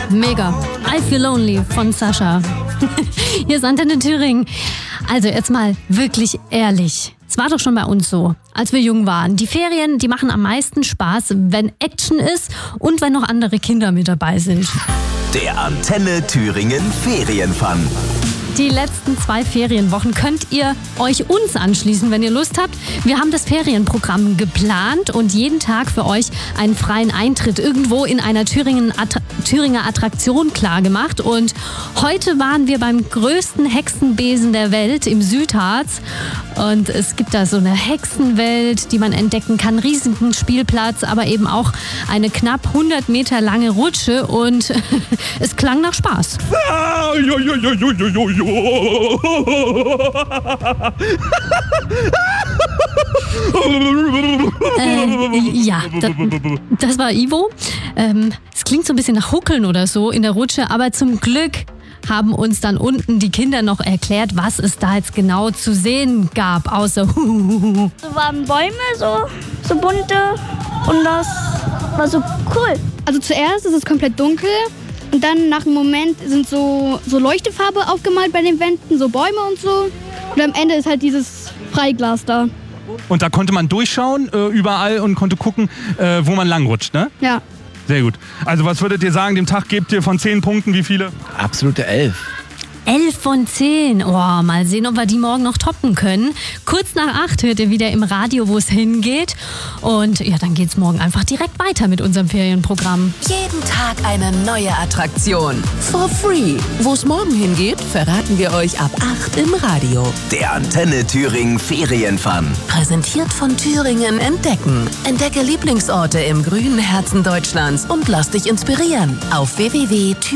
Mega. I Feel Lonely von Sascha. Hier ist Antenne Thüringen. Also jetzt mal wirklich ehrlich. Es war doch schon bei uns so, als wir jung waren. Die Ferien, die machen am meisten Spaß, wenn Action ist und wenn noch andere Kinder mit dabei sind. Der Antenne Thüringen Ferienfun. Die letzten 2 Ferienwochen könnt ihr euch uns anschließen, wenn ihr Lust habt. Wir haben das Ferienprogramm geplant und jeden Tag für euch einen freien Eintritt irgendwo in einer Thüringer Attraktion klargemacht. Und heute waren wir beim größten Hexenbesen der Welt im Südharz. Und es gibt da so eine Hexenwelt, die man entdecken kann, riesigen Spielplatz, aber eben auch eine knapp 100 Meter lange Rutsche und es klang nach Spaß. Ja, das war Ivo. Es klingt so ein bisschen nach Huckeln oder so in der Rutsche, aber zum Glück haben uns dann unten die Kinder noch erklärt, was es da jetzt genau zu sehen gab, außer So waren Bäume, so bunte, und das war so cool. Also zuerst ist es komplett dunkel und dann nach einem Moment sind so Leuchtefarbe aufgemalt bei den Wänden, so Bäume und so. Und am Ende ist halt dieses Freiglas da. Und da konnte man durchschauen überall und konnte gucken, wo man langrutscht, ne? Ja. Sehr gut. Also was würdet ihr sagen, dem Tag gebt ihr von 10 Punkten wie viele? Absolute 11. 11 von 10. Oh, mal sehen, ob wir die morgen noch toppen können. Kurz nach 8 hört ihr wieder im Radio, wo es hingeht. Und ja, dann geht's morgen einfach direkt weiter mit unserem Ferienprogramm. Jeden Tag eine neue Attraktion. For free. Wo es morgen hingeht, verraten wir euch ab 8 im Radio. Der Antenne Thüringen Ferienfun. Präsentiert von Thüringen Entdecken. Entdecke Lieblingsorte im grünen Herzen Deutschlands und lass dich inspirieren. Auf www.thüringen